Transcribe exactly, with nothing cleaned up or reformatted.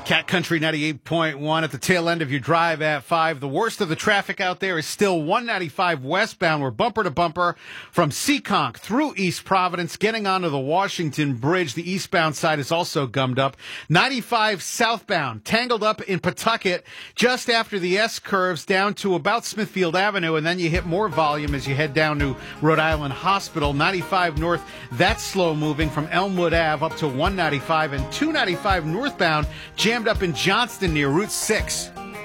Cat Country ninety-eight point one at the tail end of your drive at five. The worst of the traffic out there is still one ninety-five westbound. We're bumper to bumper from Seekonk through East Providence, getting onto the Washington Bridge. The eastbound side is also gummed up. ninety-five southbound, tangled up in Pawtucket just after the S curves down to about Smithfield Avenue, and then you hit more volume as you head down to Rhode Island Hospital. ninety-five north, that's slow moving from Elmwood Ave up to one ninety-five, and two ninety-five northbound jammed up in Johnston near Route six.